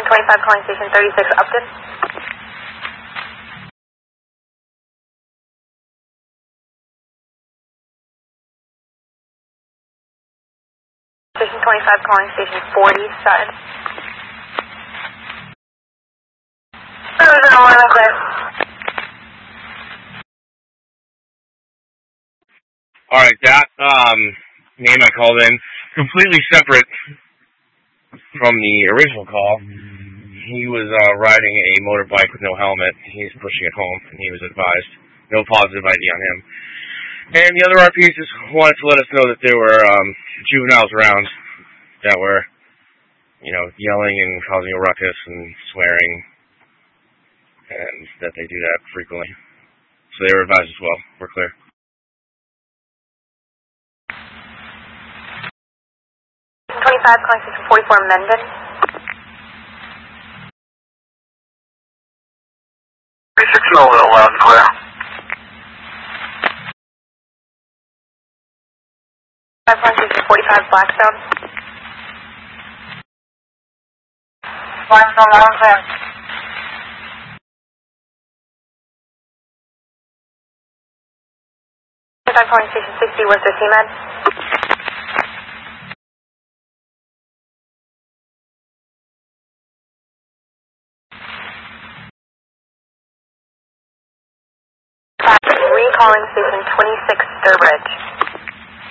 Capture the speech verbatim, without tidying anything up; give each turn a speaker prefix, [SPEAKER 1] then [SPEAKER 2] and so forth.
[SPEAKER 1] twenty-five calling station thirty-six Upton. Station twenty-five calling station forty Sutton.
[SPEAKER 2] Alright, that um, name I called in, completely separate from the original call. He was uh, riding a motorbike with no helmet. He's pushing it home, and he was advised. No positive I D on him. And the other R Ps just wanted to let us know that there were um, juveniles around that were, you know, yelling and causing a ruckus and swearing, and that they do that frequently. So they were advised as well. We're clear.
[SPEAKER 1] twenty-five calling station forty-four Mendon.
[SPEAKER 3] thirty-six Millville, loud and clear.
[SPEAKER 1] five calling station forty-five Blackstone.
[SPEAKER 3] Blackstone, loud and clear.
[SPEAKER 1] twenty-five calling station sixty Worcester C M E D. Recalling station twenty-six Sturbridge.